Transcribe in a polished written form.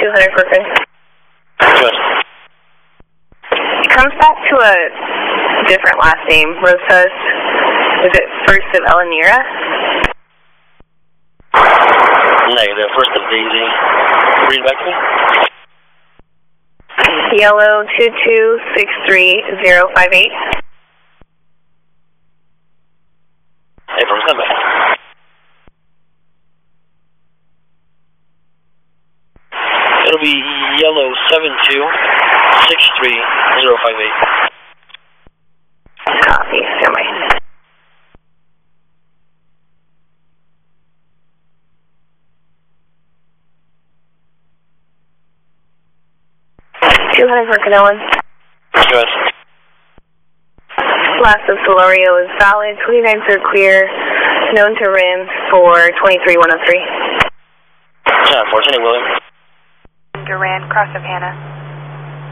200 Brooklyn. Good. It comes back to a different last name. Rosas. Is it first of Elanira? Negative. First of Daisy. Read back to me. Yellow 2263058. Hey, from stand back. It'll be yellow 7263058. Copy. Stand by. $200 for Canoan. Good. Last of Solorio is valid. 29s are clear. Known to rim for 23103. Yeah, 420 William. Duran, cross of Hannah.